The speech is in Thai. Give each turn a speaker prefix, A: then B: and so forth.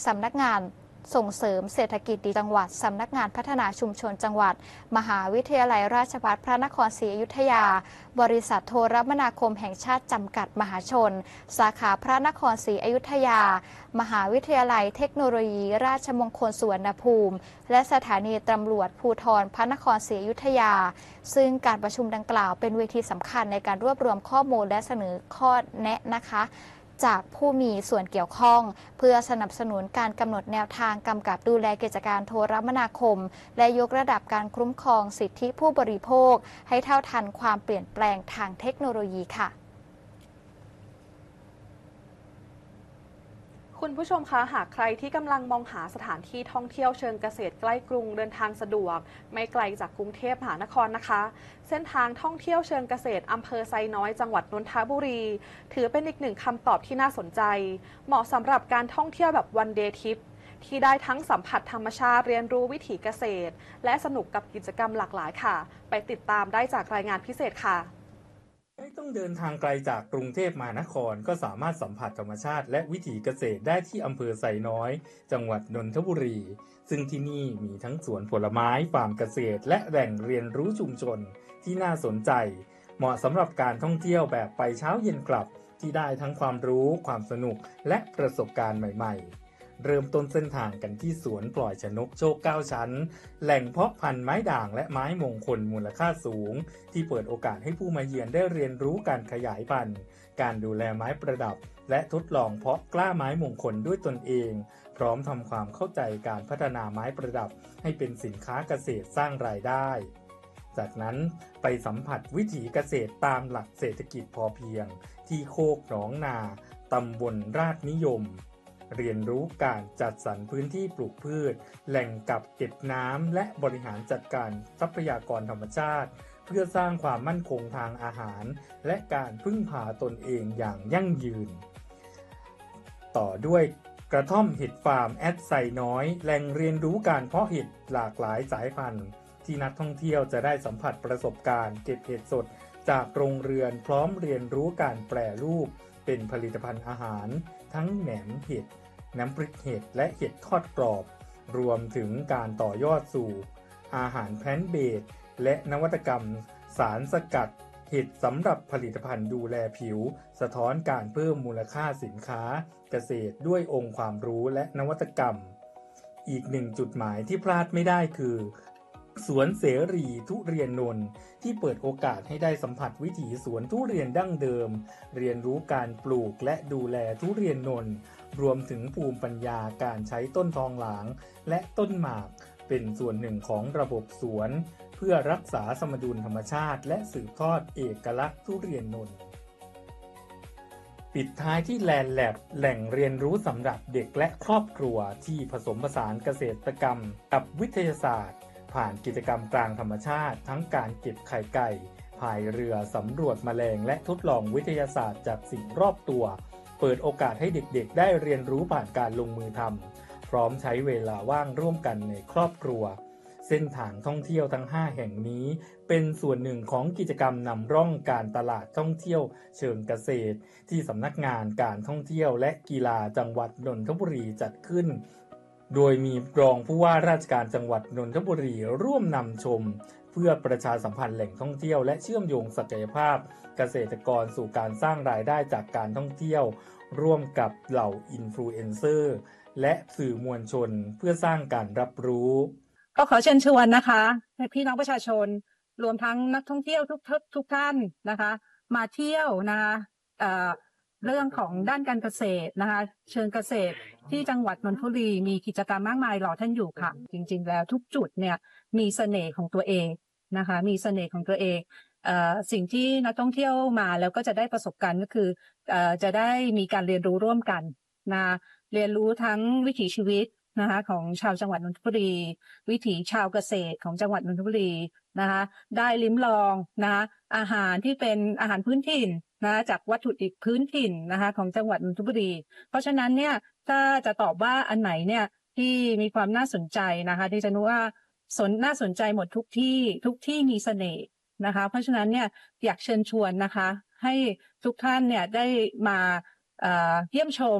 A: สำนักงานส่งเสริมเศรษฐกิจจังหวัดสำนักงานพัฒนาชุมชนจังหวัดมหาวิทยาลัยราชภัฏพระนครศรีอยุธยาบริษัทโทรคมนาคมแห่งชาติจำกัดมหาชนสาขาพระนครศรีอยุธยามหาวิทยาลัยเทคโนโลยีราชมงคลสุวรรณภูมิและสถานีตำรวจภูธรพระนครศรีอยุธยาซึ่งการประชุมดังกล่าวเป็นเวทีสำคัญในการรวบรวมข้อมูลและเสนอข้อแนะนะคะจากผู้มีส่วนเกี่ยวข้องเพื่อสนับสนุนการกำหนดแนวทางกำกับดูแลกิจการโทรคมนาคมและยกระดับการคุ้มครองสิทธิผู้บริโภคให้เท่าทันความเปลี่ยนแปลงทางเทคโนโลยีค่ะ
B: คุณผู้ชมคะหากใครที่กำลังมองหาสถานที่ท่องเที่ยวเชิงเกษตรใกล้กรุงเดินทางสะดวกไม่ไกลจากกรุงเทพมหานครนะคะเส้นทางท่องเที่ยวเชิงเกษตรอำเภอไซน้อยจังหวัดนนทบุรีถือเป็นอีกหนึ่งคำตอบที่น่าสนใจเหมาะสำหรับการท่องเที่ยวแบบวันเดย์ทริปที่ได้ทั้งสัมผัสธรรมชาติเรียนรู้วิถีเกษตรและสนุกกับกิจกรรมหลากหลายค่ะไปติดตามได้จากรายงานพิเศษค่ะ
C: ไม่ต้องเดินทางไกลจากกรุงเทพมหานครก็สามารถสัมผัสธรรมชาติและวิถีเกษตรได้ที่อำเภอไซน้อยจังหวัดนนทบุรีซึ่งที่นี่มีทั้งสวนผลไม้ฟาร์มเกษตรและแหล่งเรียนรู้ชุมชนที่น่าสนใจเหมาะสำหรับการท่องเที่ยวแบบไปเช้าเย็นกลับที่ได้ทั้งความรู้ความสนุกและประสบการณ์ใหม่ๆเริ่มต้นเส้นทางกันที่สวนปล่อยชนกโชค9ชั้นแหล่งเพาะพันธุ์ไม้ด่างและไม้มงคลมูลค่าสูงที่เปิดโอกาสให้ผู้มาเยือนได้เรียนรู้การขยายพันธุ์การดูแลไม้ประดับและทดลองเพาะกล้าไม้มงคลด้วยตนเองพร้อมทำความเข้าใจการพัฒนาไม้ประดับให้เป็นสินค้าเกษตรสร้างรายได้จากนั้นไปสัมผัสวิถีเกษตรตามหลักเศรษฐกิจพอเพียงที่โคกหนองนาตำบลราชนิยมเรียนรู้การจัดสรรพื้นที่ปลูกพืชแหล่งกักเก็บน้ำและบริหารจัดการทรัพยากรธรรมชาติเพื่อสร้างความมั่นคงทางอาหารและการพึ่งพาตนเองอย่างยั่งยืนต่อด้วยกระท่อมเห็ดฟาร์มแอดไซน้อยแหล่งเรียนรู้การเพาะเห็ดหลากหลายสายพันธุ์ที่นักท่องเที่ยวจะได้สัมผัสประสบการณ์เก็บเห็ดสดจากโรงเรือนพร้อมเรียนรู้การแปรรูปเป็นผลิตภัณฑ์อาหารทั้งแหนมเห็ดน้ำพริกเห็ดและเห็ดทอดกรอบรวมถึงการต่อยอดสู่อาหารแพลนท์เบสและนวัตกรรมสารสกัดเห็ดสำหรับผลิตภัณฑ์ดูแลผิวสะท้อนการเพิ่มมูลค่าสินค้าเกษตรด้วยองค์ความรู้และนวัตกรรมอีกหนึ่งจุดหมายที่พลาดไม่ได้คือสวนเสรีทุเรียนนนท์ที่เปิดโอกาสให้ได้สัมผัสวิถีสวนทุเรียนดั้งเดิมเรียนรู้การปลูกและดูแลทุเรียนนนท์รวมถึงภูมิปัญญาการใช้ต้นทองหลางและต้นหมากเป็นส่วนหนึ่งของระบบสวนเพื่อรักษาสมดุลธรรมชาติและสืบทอดเอกลักษณ์ทุเรียนนนท์ปิดท้ายที่แลนด์แลบแหล่งเรียนรู้สำหรับเด็กและครอบครัวที่ผสมผสานเกษตรกรรมกับวิทยาศาสตร์ผ่านกิจกรรมกลางธรรมชาติทั้งการเก็บไข่ไก่พายเรือสำรวจแมลงและทดลองวิทยาศาสตร์จากสิ่งรอบตัวเปิดโอกาสให้เด็กๆได้เรียนรู้ผ่านการลงมือทำพร้อมใช้เวลาว่างร่วมกันในครอบครัวเส้นทางท่องเที่ยวทั้ง5แห่งนี้เป็นส่วนหนึ่งของกิจกรรมนำร่องการตลาดท่องเที่ยวเชิงเกษตรที่สำนักงานการท่องเที่ยวและกีฬาจังหวัดนนทบุรีจัดขึ้นโดยมีรองผู้ว่าราชการจังหวัดนนทบุรีร่วมนำชมเพื่อประชาสัมพันธ์แหล่งท่องเที่ยวและเชื่อมโยงศักยภาพเกษตรกรสู่การสร้างรายได้จากการท่องเที่ยวร่วมกับเหล่าอินฟลูเอนเซอร์และสื่อมวลชนเพื่อสร้างการรับรู้
D: ก็ขอเชิญชวนนะคะให้พี่น้องประชาชนรวมทั้งนักท่องเที่ยวทุกท่านนะคะมาเที่ยวนะคะเรื่องของด้านการเกษตรนะคะเชิงเกษตรที่จังหวัดนนทบุรีมีกิจกรรมมากมายรอท่านอยู่ค่ะจริงๆแล้วทุกจุดเนี่ยมีเสน่ห์ของตัวเองนะคะมีเสน่ห์ของตัวเองสิ่งที่นักท่องเที่ยวมาแล้วก็จะได้ประสบการณ์ก็คือจะได้มีการเรียนรู้ร่วมกันนะเรียนรู้ทั้งวิถีชีวิตนะคะของชาวจังหวัดนนทบุรีวิถีชาวเกษตรของจังหวัดนนทบุรีนะคะได้ลิ้มลองนะคะอาหารที่เป็นอาหารพื้นถิ่นนะจากวัตถุดิบพื้นถิ่นนะคะของจังหวัดนนทบุรีเพราะฉะนั้นเนี่ยถ้าจะตอบว่าอันไหนเนี่ยที่มีความน่าสนใจนะคะที่จะนึกว่าน่าสนใจหมดทุกที่มีเสน่ห์นะคะเพราะฉะนั้นเนี่ยอยากเชิญชวนนะคะให้ทุกท่านเนี่ยได้มาเยี่ยมชม